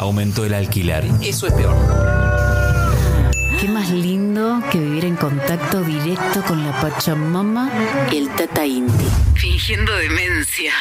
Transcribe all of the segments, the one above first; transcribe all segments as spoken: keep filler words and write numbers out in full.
aumentó el alquiler. Eso es peor. Qué más lindo que vivir en contacto directo con la Pachamama, el Tata Inti. Fingiendo demencia.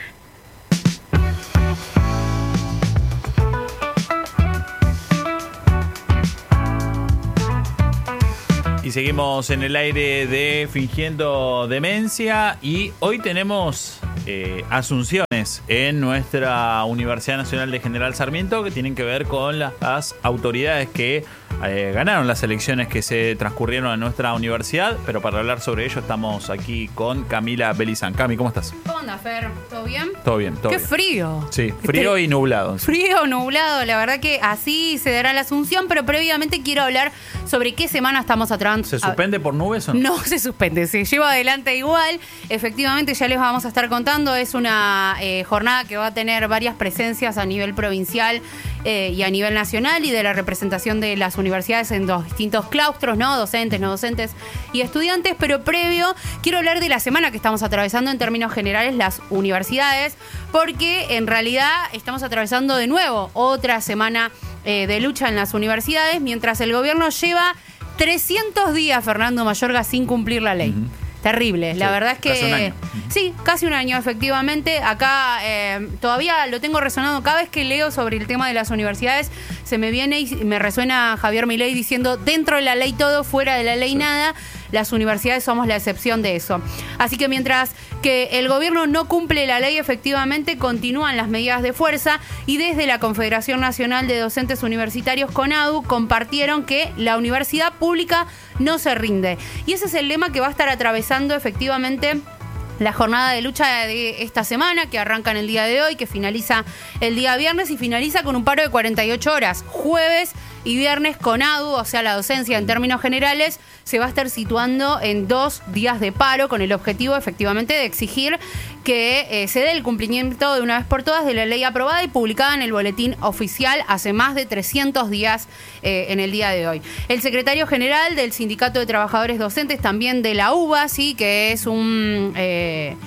Y seguimos en el aire de Fingiendo Demencia y hoy tenemos eh, asunciones en nuestra Universidad Nacional de General Sarmiento que tienen que ver con las, las autoridades que eh, ganaron las elecciones que se transcurrieron en nuestra universidad, pero para hablar sobre ello estamos aquí con Camila Belizán. Cami, ¿cómo estás? ¿Cómo andas, Fer? ¿Todo bien? Todo bien, todo Qué bien. frío. Sí, frío Este, y nublado. Frío, nublado, la verdad que así se dará la asunción, pero previamente quiero hablar sobre qué semana estamos atrás. ¿Se suspende por nubes o no? No se suspende, se lleva adelante igual. Efectivamente, ya les vamos a estar contando. Es una eh, jornada que va a tener varias presencias a nivel provincial eh, y a nivel nacional y de la representación de las universidades en los distintos claustros, ¿no? Docentes, no docentes y estudiantes. Pero previo, quiero hablar de la semana que estamos atravesando en términos generales las universidades, porque en realidad estamos atravesando de nuevo otra semana eh, de lucha en las universidades, mientras el gobierno lleva trescientos días, Fernando Mayorga, sin cumplir la ley. Uh-huh. Terrible. La sí, verdad es que... Casi un año. Sí, casi un año, efectivamente. Acá eh, todavía lo tengo resonado. Cada vez que leo sobre el tema de las universidades, se me viene y me resuena Javier Milei diciendo, dentro de la ley todo, fuera de la ley sí. nada. Las universidades somos la excepción de eso. Así que mientras que el gobierno no cumple la ley, efectivamente continúan las medidas de fuerza y desde la Confederación Nacional de Docentes Universitarios, CONADU, compartieron que la universidad pública no se rinde. Y ese es el lema que va a estar atravesando efectivamente la jornada de lucha de esta semana, que arranca en el día de hoy, que finaliza el día viernes y finaliza con un paro de cuarenta y ocho horas. Jueves y viernes CONADU, o sea, la docencia en términos generales, se va a estar situando en dos días de paro con el objetivo efectivamente de exigir que eh, se dé el cumplimiento de una vez por todas de la ley aprobada y publicada en el boletín oficial hace más de trescientos días eh, en el día de hoy. El secretario general del Sindicato de Trabajadores Docentes, también de la U B A, sí, que es un... Eh,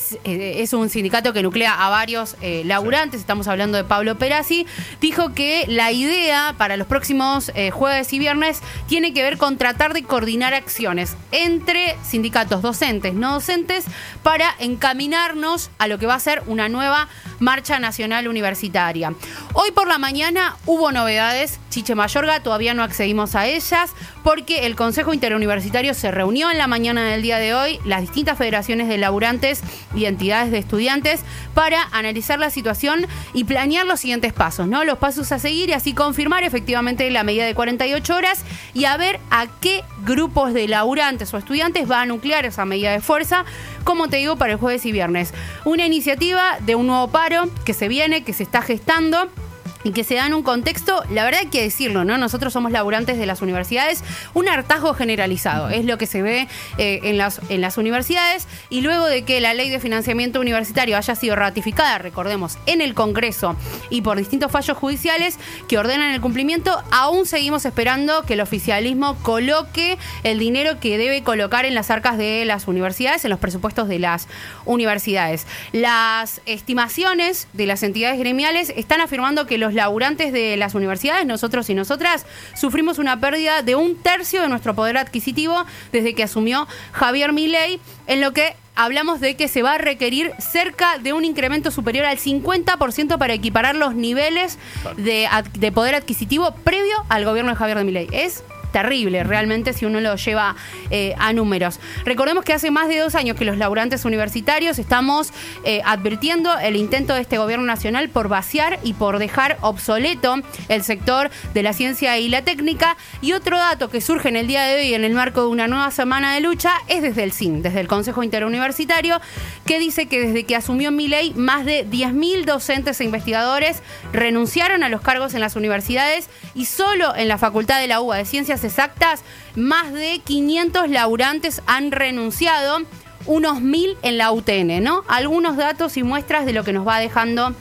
es un sindicato que nuclea a varios eh, laburantes, estamos hablando de Pablo Perazzi, dijo que la idea para los próximos eh, jueves y viernes tiene que ver con tratar de coordinar acciones entre sindicatos docentes, no docentes, para encaminarnos a lo que va a ser una nueva marcha nacional universitaria. Hoy por la mañana hubo novedades, Chiche Mayorga, todavía no accedimos a ellas, porque el Consejo Interuniversitario se reunió en la mañana del día de hoy, las distintas federaciones de laburantes y entidades de estudiantes, para analizar la situación y planear los siguientes pasos, ¿no? Los pasos a seguir y así confirmar efectivamente la medida de cuarenta y ocho horas y a ver a qué grupos de laburantes o estudiantes va a nuclear esa medida de fuerza, como te digo, para el jueves y viernes. Una iniciativa de un nuevo paro que se viene, que se está gestando y que se da en un contexto, la verdad hay que decirlo, ¿no? Nosotros somos laburantes de las universidades, un hartazgo generalizado, es lo que se ve eh, en, las, en las universidades, y luego de que la ley de financiamiento universitario haya sido ratificada, recordemos, en el Congreso y por distintos fallos judiciales que ordenan el cumplimiento, aún seguimos esperando que el oficialismo coloque el dinero que debe colocar en las arcas de las universidades, en los presupuestos de las universidades. Las estimaciones de las entidades gremiales están afirmando que los laburantes de las universidades, nosotros y nosotras, sufrimos una pérdida de un tercio de nuestro poder adquisitivo desde que asumió Javier Milei, en lo que hablamos de que se va a requerir cerca de un incremento superior al cincuenta por ciento para equiparar los niveles de, de poder adquisitivo previo al gobierno de Javier Milei. Es terrible realmente si uno lo lleva eh, a números. Recordemos que hace más de dos años que los laburantes universitarios estamos eh, advirtiendo el intento de este gobierno nacional por vaciar y por dejar obsoleto el sector de la ciencia y la técnica. Y otro dato que surge en el día de hoy en el marco de una nueva semana de lucha es desde el S I N, desde el Consejo Interuniversitario, que dice que desde que asumió Milei, más de diez mil docentes e investigadores renunciaron a los cargos en las universidades y solo en la Facultad de la U B A de Ciencias Exactas, más de quinientos laburantes han renunciado, unos mil en la U T N, ¿no? Algunos datos y muestras de lo que nos va dejando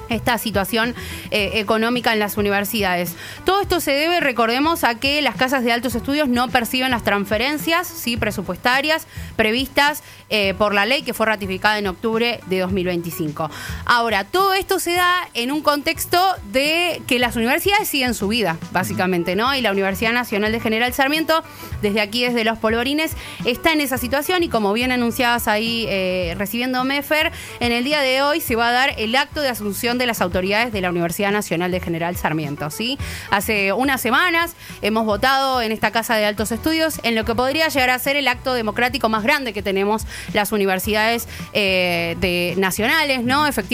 esta situación eh, económica en las universidades. Todo esto se debe, recordemos, a que las casas de altos estudios no perciben las transferencias, ¿sí?, presupuestarias previstas eh, por la ley que fue ratificada en octubre de dos mil veinticinco. Ahora, todo esto se da en un contexto de que las universidades siguen su vida, básicamente, ¿no? Y la Universidad Nacional de General Sarmiento, desde aquí, desde Los Polvorines, está en esa situación y, como bien anunciadas ahí eh, recibiendo Mefer, en el día de hoy se va a dar el acto de asunción de las autoridades de la Universidad Nacional de General Sarmiento, ¿sí? Hace unas semanas hemos votado en esta Casa de Altos Estudios en lo que podría llegar a ser el acto democrático más grande que tenemos las universidades eh, de, nacionales, ¿no? Efectivamente,